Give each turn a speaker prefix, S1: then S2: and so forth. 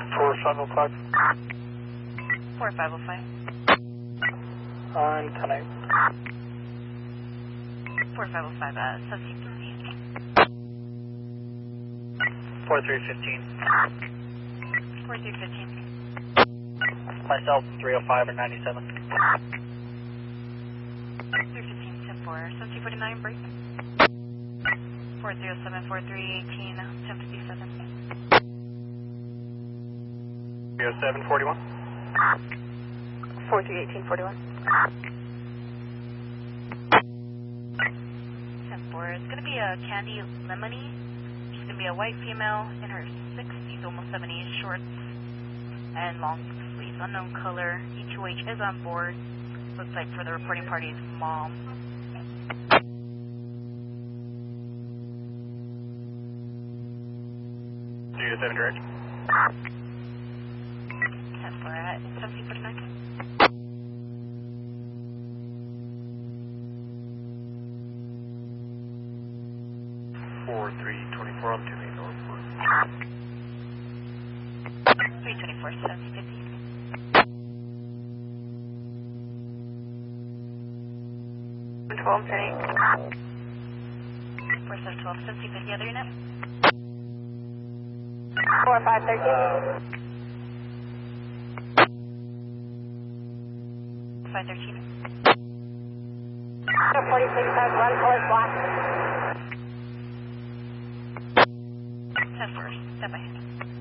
S1: 4505.
S2: 4505.
S1: On connect.
S2: 4505, 1750.
S1: 4315.
S2: 4315.
S1: Myself, 305 or 97.
S2: 315, 10-4, 1749, break. 407, 4318, 1057.
S1: 30741.
S2: 431841. 10-4, it's going to be a Candy Lemony. She's going to be a white female in her 60s, almost 70s, shorts and long sleeves, unknown color. E2H is on board. Looks like for the reporting party's mom.
S1: Do 7 direct.
S2: 10-4 at 1749.
S1: Four 324 on 2 main door.
S2: 324, 1750.
S3: 12,
S2: 4712, 1750, other unit.
S3: 4513.
S2: 513.
S3: 46 says run towards black.
S2: 10-4, step by.